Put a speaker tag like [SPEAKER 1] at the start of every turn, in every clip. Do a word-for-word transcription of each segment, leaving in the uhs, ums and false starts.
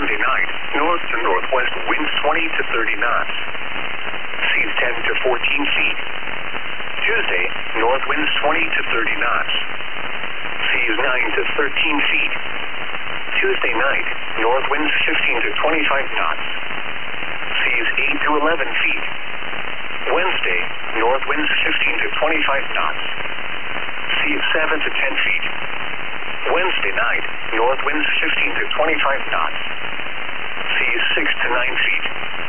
[SPEAKER 1] Monday night, north to northwest winds twenty to thirty knots. Seas ten to fourteen feet. Tuesday, north winds twenty to thirty knots. Seas nine to thirteen feet. Tuesday night, north winds fifteen to twenty-five knots. Seas eight to eleven feet. Wednesday, north winds fifteen to twenty-five knots. Seas seven to ten feet. Wednesday night, north winds fifteen to twenty-five knots. Seas six to nine feet.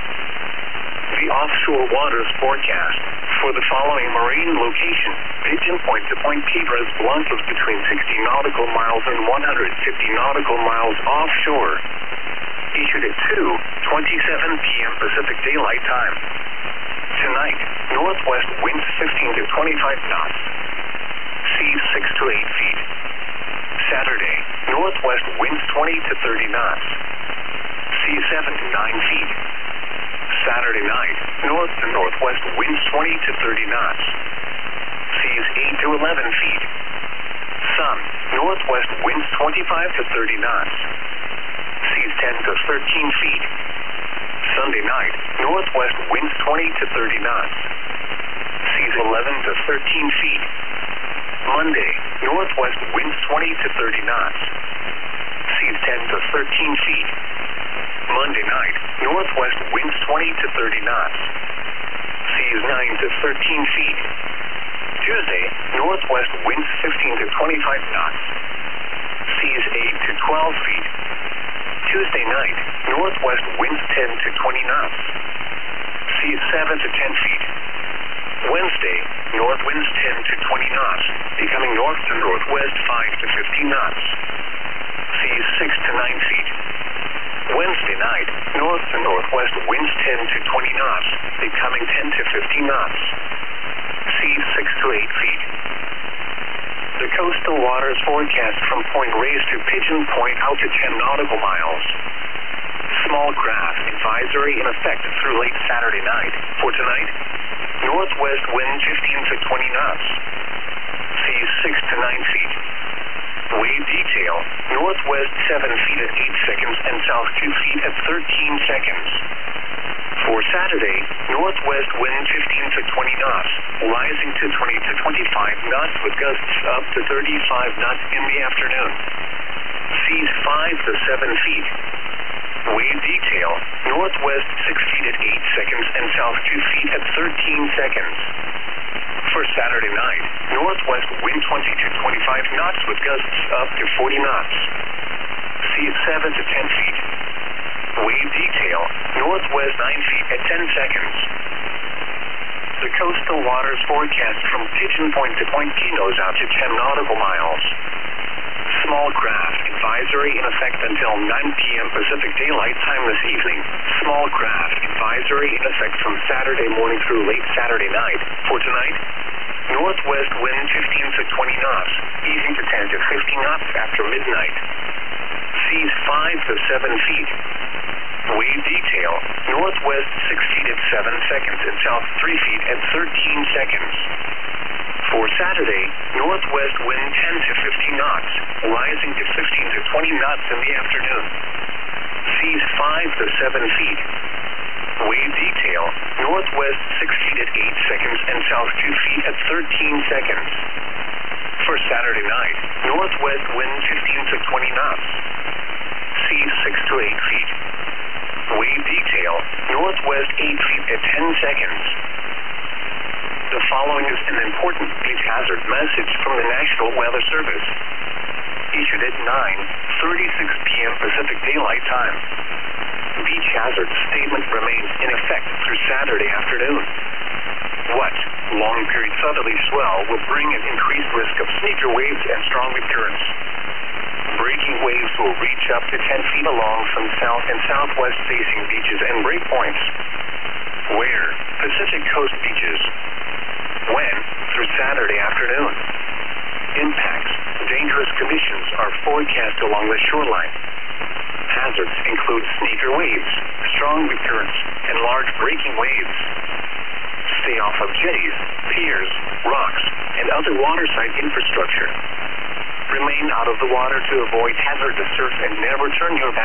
[SPEAKER 1] The offshore waters forecast for the following marine location: Pigeon Point to Point Piedras Blancas between sixty nautical miles and one hundred fifty nautical miles offshore. Issued at two twenty-seven p m Pacific Daylight Time. Tonight, northwest winds fifteen to twenty-five knots. Seas six to eight feet. Saturday, northwest winds twenty to thirty knots. Seas seven to nine feet. Saturday night, north to northwest winds twenty to thirty knots. Seas eight to eleven feet. Sun, northwest winds twenty-five to thirty knots. Seas ten to thirteen feet. Sunday night, northwest winds twenty to thirty knots. Seas eleven to thirteen feet. Monday, northwest winds twenty to thirty knots. Seas ten to thirteen feet. Monday night, northwest winds twenty to thirty knots. Seas nine to thirteen feet. Tuesday, northwest winds fifteen to twenty-five knots. Seas eight to twelve feet. Tuesday night, northwest winds ten to twenty knots. Seas seven to ten feet. Wednesday, north winds ten to twenty knots, becoming north to northwest five to fifteen knots. Seas six to nine feet. Wednesday night, north to northwest winds ten to twenty knots, becoming ten to fifteen knots. Seas six to eight feet. The coastal waters forecast from Point Reyes to Pigeon Point out to ten nautical miles. Small craft advisory in effect through late Saturday night. For tonight, northwest wind fifteen to twenty knots. Seas six to nine feet. Wave detail, northwest seven feet at eight seconds and south two feet at thirteen seconds. For Saturday, northwest wind fifteen to twenty knots, rising to twenty to twenty-five knots with gusts up to thirty-five knots in the afternoon. Seas five to seven feet. Wave detail, northwest six feet at eight seconds and south two feet at thirteen seconds. For Saturday night, northwest wind twenty to twenty-five knots with gusts up to forty knots. Seas seven to ten feet. Wave detail, northwest nine feet at ten seconds. The coastal waters forecast from Pigeon Point to Point Pinos out to ten nautical miles. Small craft advisory in effect until nine p m Pacific Daylight Time this evening. Small craft advisory in effect from Saturday morning through late Saturday night. For tonight, northwest wind fifteen to twenty knots, easing to ten to fifteen knots after midnight. Seas five to seven feet. Wave detail, northwest six feet at seven seconds and south three feet at thirteen seconds. For Saturday, northwest wind ten to fifteen knots, rising to fifteen to twenty knots in the afternoon. Seas five to seven feet. Wave detail, northwest six feet at eight seconds and south two feet at thirteen seconds. For Saturday night, northwest wind fifteen to twenty knots. Seas six to eight feet. Wave detail, northwest eight feet at ten seconds. The following is an important beach hazard message from the National Weather Service. Issued at nine thirty-six p m Pacific Daylight Time. Beach hazard statement remains in effect through Saturday afternoon. What? Long period southerly swell will bring an increased risk of sneaker waves and strong wind currents. Breaking waves will reach up to ten feet along some south and southwest facing beaches and breakpoints. Where? Pacific Coast beaches. When? Through Saturday afternoon. Impacts. Dangerous conditions are forecast along the shoreline. Hazards include sneaker waves, strong wind currents, and large breaking waves. Stay off of jetties, piers, rocks, and other waterside infrastructure. Remain out of the water to avoid hazardous surf and never turn your back